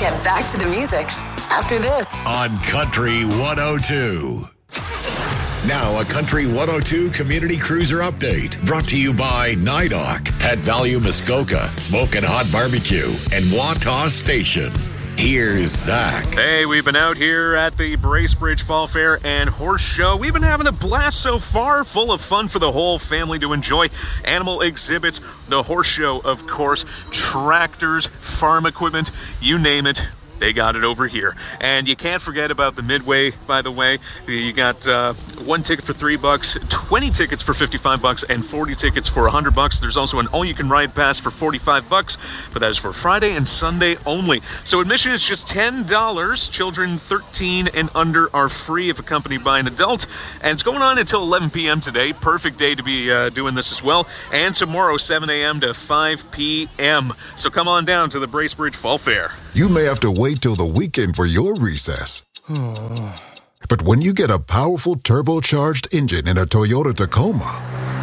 get back to the music after this on Country 102. Now a Country 102 Community Cruiser update brought to you by NIDOC, Pet Value Muskoka, Smokin' Hot Barbecue, and Wataw Station. Here's Zach. Hey, we've been out here at the Bracebridge Fall Fair and Horse Show. We've been having a blast so far, full of fun for the whole family to enjoy. Animal exhibits, the horse show, of course, tractors, farm equipment, you name it. They got it over here. And you can't forget about the Midway, by the way. You got one ticket for $3, 20 tickets for $55, and 40 tickets for $100. There's also an all-you-can-ride pass for $45, but that is for Friday and Sunday only. So admission is just $10. Children 13 and under are free if accompanied by an adult. And it's going on until 11 p.m. today. Perfect day to be doing this as well. And tomorrow, 7 a.m. to 5 p.m. So come on down to the Bracebridge Fall Fair. You may have to wait till the weekend for your recess. But when you get a powerful turbocharged engine in a Toyota Tacoma,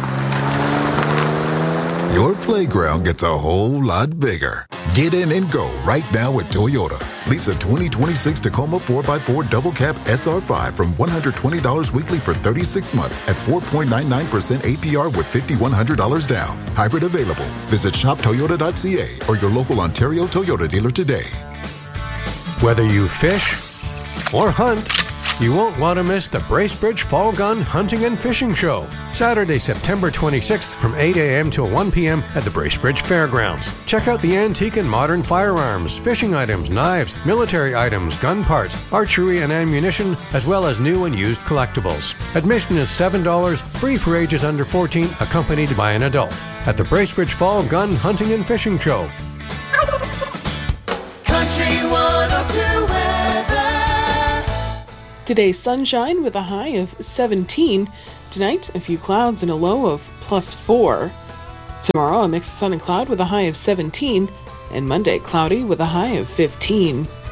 your playground gets a whole lot bigger. Get in and go right now at Toyota. Lease a 2026 Tacoma 4x4 Double Cab SR5 from $120 weekly for 36 months at 4.99% APR with $5,100 down. Hybrid available. Visit shoptoyota.ca or your local Ontario Toyota dealer today. Whether you fish or hunt, you won't want to miss the Bracebridge Fall Gun Hunting and Fishing Show. Saturday, September 26th from 8 a.m. till 1 p.m. at the Bracebridge Fairgrounds. Check out the antique and modern firearms, fishing items, knives, military items, gun parts, archery and ammunition, as well as new and used collectibles. Admission is $7, free for ages under 14, accompanied by an adult. At the Bracebridge Fall Gun Hunting and Fishing Show. Country 102 weather. Today, sunshine with a high of 17. Tonight, a few clouds and a low of +4. Tomorrow, a mix of sun and cloud with a high of 17. And Monday, cloudy with a high of 15.